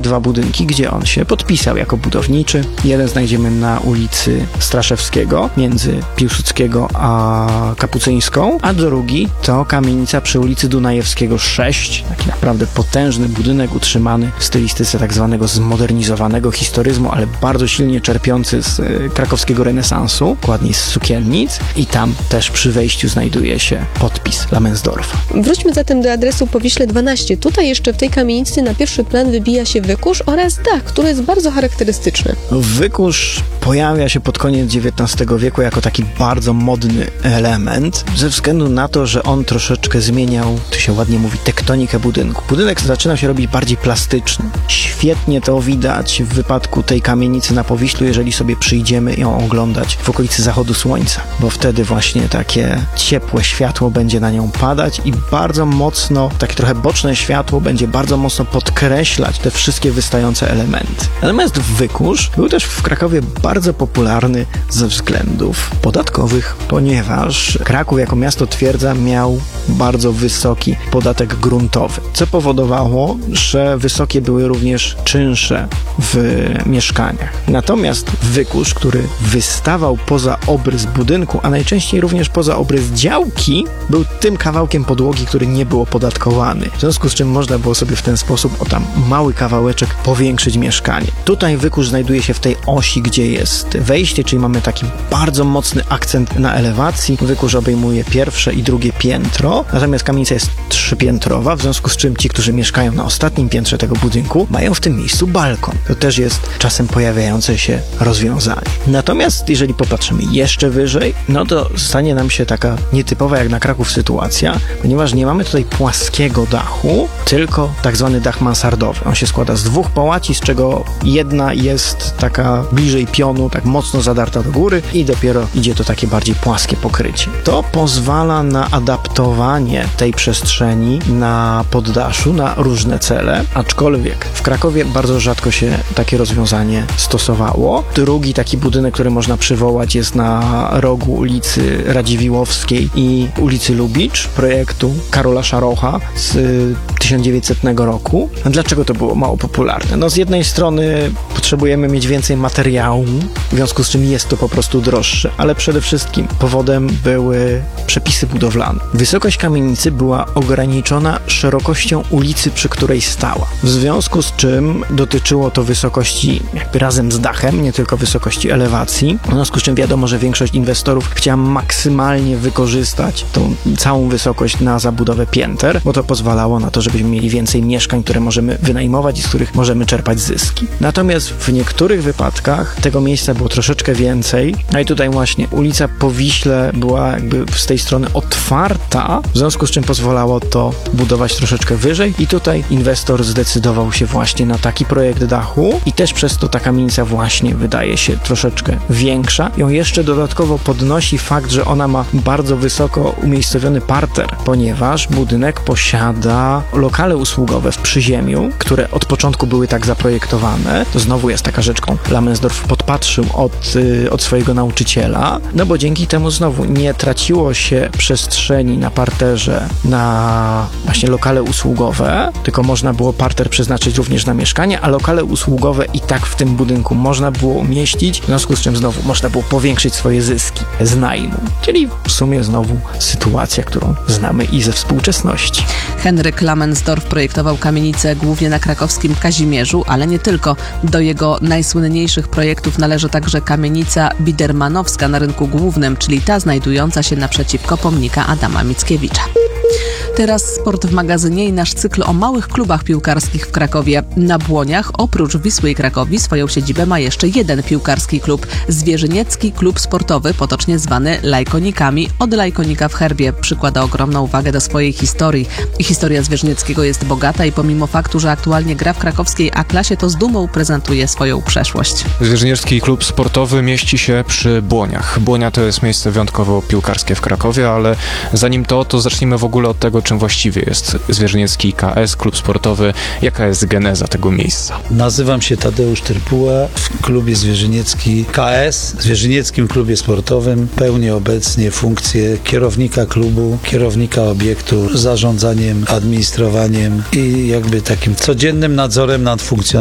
2 budynki, gdzie on się podpisał jako budowniczy. Jeden znajdziemy na ulicy Straszewskiego, między Piłsudskiego a Kapucyńską, a drugi to kamienica przy ulicy Dunajewskiego 6, taki naprawdę potężny budynek utrzymany w stylistyce tak zwanego zmodernizowanego historyzmu, ale bardzo silnie czerpiący z krakowskiego renesansu, dokładniej z sukiennic, i tam też przy wejściu znajduje się podpis Lamensdorfa. Wróćmy zatem do adresu Powiśle 12. Tutaj jeszcze w tej kamienicy na pierwszy plan wybija się wykurz oraz dach, który jest bardzo charakterystyczny. Wykurz pojawia się pod koniec XIX wieku jako taki bardzo modny element, ze względu na to, że on troszeczkę zmieniał, to się ładnie mówi, tektonikę budynku. Budynek zaczyna się robić bardziej plastyczny. Świetnie to widać w wypadku tej kamienicy na Powiślu, jeżeli sobie przyjdziemy ją oglądać w okolicy zachodu słońca, bo wtedy właśnie takie ciepłe światło będzie na nią padać i bardzo mocno, takie trochę boczne światło będzie bardzo mocno podkreślać te wszystkie wystające elementy. Natomiast wykurz był też w Krakowie bardzo popularny ze względów podatkowych, ponieważ Kraków jako miasto twierdza miał bardzo wysoki podatek gruntowy, co powodowało, że wysokie były również czynsze w mieszkaniach. Natomiast wykurz, który wystawał poza obrys budynku, a najczęściej również poza obrys działki, był tym kawałkiem podłogi, który nie był opodatkowany. W związku z czym można było sobie w ten sposób o tam mały kawałeczek powiększyć mieszkanie. Tutaj wykurz znajduje się w tej osi, gdzie jest wejście, czyli mamy taki bardzo mocny akcent na elewacji. Wykurz obejmuje pierwsze i drugie piętro, natomiast kamienica jest 3-piętrowa, w związku z czym ci, którzy mieszkają na ostatnim piętrze tego budynku, mają w tym miejscu balkon. To też jest czasem pojawiające się rozwiązanie. Natomiast jeżeli popatrzymy jeszcze wyżej, no to stanie nam się taka nietypowa jak na Kraków sytuacja, ponieważ nie mamy tutaj płaskiego dachu, tylko tak zwany dach mansardowy. On się składa z 2 połaci, z czego jedna jest taka bliżej pionu, tak mocno zadarta do góry i dopiero idzie to takie bardziej płaskie pokrycie. To pozwala na adaptowanie tej przestrzeni na poddaszu, na różne cele, aczkolwiek w Krakowie bardzo rzadko się takie rozwiązanie stosowało. Drugi taki budynek, który można przywołać, jest na rogu ulicy Radziwiłłowskiej i ulicy Lubicz, projektu Karola Szarocha z 1900 roku. A dlaczego to było mało popularne? No z jednej strony potrzebujemy mieć więcej materiału, w związku z czym jest to po prostu droższe, ale przede wszystkim powodem były przepisy budowlane. Wysokość kamienicy była ograniczona szerokością ulicy, przy której stała. W związku z czym dotyczyło to wysokości jakby razem z dachem, nie tylko wysokości elewacji. W związku z czym wiadomo, że większość inwestorów chciała maksymalnie wykorzystać tą całą wysokość na zabudowę pięter, bo to pozwalało na to, żebyśmy mieli więcej mieszkań, które możemy wynajmować i z których możemy czerpać zyski. Natomiast w niektórych wypadkach tego miejsca było troszeczkę więcej. No i tutaj właśnie ulica Powiśle była jakby z tej strony otwarta, w związku z czym pozwalało to budować troszeczkę wyżej i tutaj inwestor zdecydował się właśnie na taki projekt dachu i też przez to ta kamienica właśnie wydaje się troszeczkę większa. Ją jeszcze dodatkowo podnosi fakt, że ona ma bardzo wysoko umiejscowiony parter, ponieważ budynek posiada lokale usługowe w przyziemiu, które od początku były tak zaprojektowane. To znowu jest taka rzecz, którą Lamensdorf podpatrzył od swojego nauczyciela, no bo dzięki temu znowu nie traciło się przestrzeni na parterze na właśnie lokale usługowe, tylko można było parter przeznaczyć również na mieszkanie, a lokale usługowe i tak w tym budynku można było umieścić, w związku z czym znowu można było powiększyć swoje zyski z najmu. Czyli w sumie znowu sytuacja, którą znamy i ze współczesności. Henryk Lamensdorf projektował kamienicę głównie na krakowskim Kazimierzu, ale nie tylko. Do jego najsłynniejszych projektów należy także kamienica Bidermanowska na rynku głównym, czyli ta znajdująca się naprzeciwko pomnika Adama Mickiewicza. Teraz sport w magazynie i nasz cykl o małych klubach piłkarskich w Krakowie. Na Błoniach oprócz Wisły i Krakowi swoją siedzibę ma jeszcze jeden piłkarski klub. Zwierzyniecki Klub Sportowy, potocznie zwany Lajkonikami, od Lajkonika w herbie. Przykłada ogromną wagę do swojej historii. Historia Zwierzynieckiego jest bogata i pomimo faktu, że aktualnie gra w krakowskiej A-klasie, to z dumą prezentuje swoją przeszłość. Zwierzyniecki Klub Sportowy mieści się przy Błoniach. Błonia to jest miejsce wyjątkowo piłkarskie w Krakowie, ale zanim to zacznijmy w ogóle od tego, czym właściwie jest Zwierzyniecki KS, klub sportowy, jaka jest geneza tego miejsca. Nazywam się Tadeusz Tyrpuła, w klubie Zwierzyniecki KS, Zwierzynieckim Klubie Sportowym pełnię obecnie funkcję kierownika klubu, kierownika obiektu, zarządzaniem, administrowaniem i jakby takim codziennym nadzorem nad funkcjonowaniem